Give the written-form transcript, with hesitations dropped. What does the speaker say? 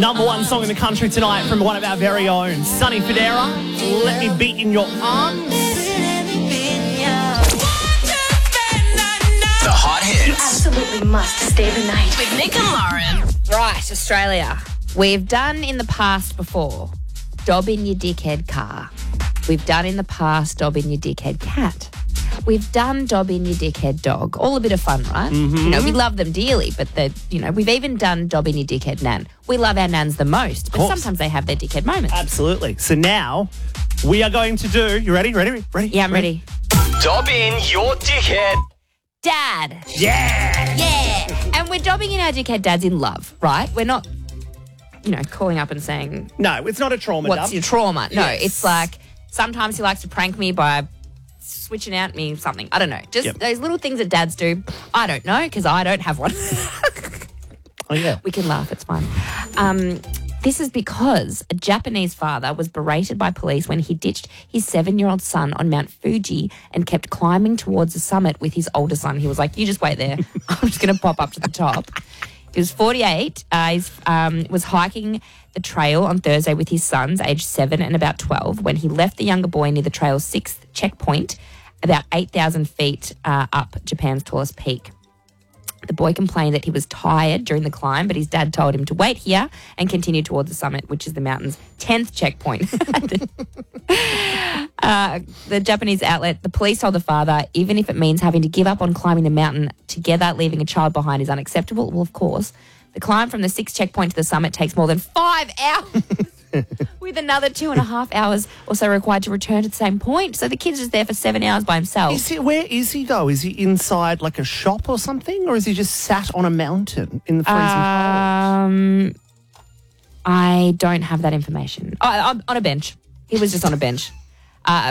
Number one song in the country tonight from one of our very own, Sonny Fodera. Let Me Beat in Your Arms. The hot hits. You absolutely must stay the night. With Nick and Lauren. Right, Australia. We've done in the past before, dob in your dickhead car. We've done in the past, dob in your dickhead cat. We've done dob in your dickhead dog. All a bit of fun, right? Mm-hmm. You know, we love them dearly, but we've even done dob in your dickhead nan. We love our nans the most, but sometimes they have their dickhead moments. Absolutely. So now we are going to do, you ready? Yeah, I'm ready. Dob in your dickhead. Dad. Yeah. Yeah. And we're dobbing in our dickhead dads in love, right? We're not, calling up and saying, No, it's not a trauma what's dump. your trauma? No, Yes. it's like sometimes he likes to prank me by switching out me something. I don't know. Just those little things that dads do. I don't know because I don't have one. Oh, yeah. We can laugh. It's fine. This is because a Japanese father was berated by police when he ditched his 7-year-old son on Mount Fuji and kept climbing towards the summit with his older son. He was like, you just wait there. I'm just going to pop up to the top. He was 48. He was hiking the trail on Thursday with his sons, aged 7 and about 12, when he left the younger boy near the trail's 6th checkpoint, about 8,000 feet up Japan's tallest peak. The boy complained that he was tired during the climb, but his dad told him to wait here and continue towards the summit, which is the mountain's 10th checkpoint. The Japanese outlet, the police told the father, even if it means having to give up on climbing the mountain together, leaving a child behind is unacceptable. Well, of course, the climb from the 6th checkpoint to the summit takes more than 5 hours. With another 2.5 hours or so required to return to the same point. So the kid's just there for 7 hours by himself. Where is he, though? Is he inside like a shop or something? Or is he just sat on a mountain in the freezing cold? I don't have that information. On a bench. He was just on a bench.